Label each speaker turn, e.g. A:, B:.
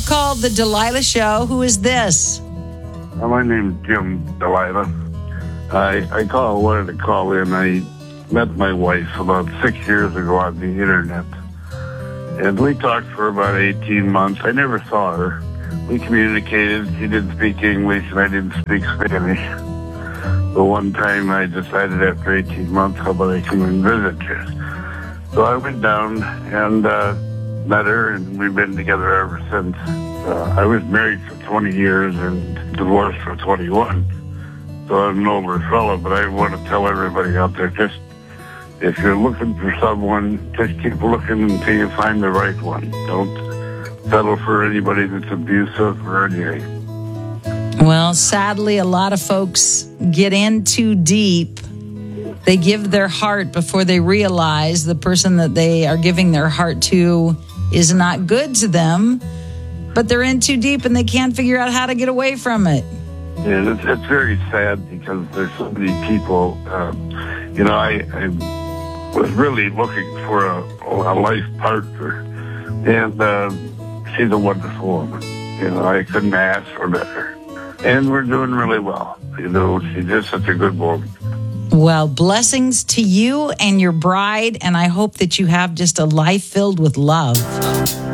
A: You've called the Delilah Show. Who is this?
B: My name's Jim Delilah. I wanted to call in. I met my wife about 6 years ago on the internet. And we talked for about 18 months. I never saw her. We communicated. She didn't speak English and I didn't speak Spanish. But one time I decided after 18 months, how about I come and visit you? So I went down and met her, and we've been together ever since. I was married for 20 years and divorced for 21. So I'm an older fellow, but I want to tell everybody out there, just if you're looking for someone, just keep looking until you find the right one. Don't settle for anybody that's abusive or anything.
A: Well, sadly, a lot of folks get in too deep. They give their heart before they realize the person that they are giving their heart to is not good to them, but they're in too deep and they can't figure out how to get away from it.
B: Yeah, it's very sad because there's so many people. I was really looking for a life partner, and she's a wonderful woman. I couldn't ask for better. And we're doing really well. She's just such a good woman.
A: Well, blessings to you and your bride, and I hope that you have just a life filled with love.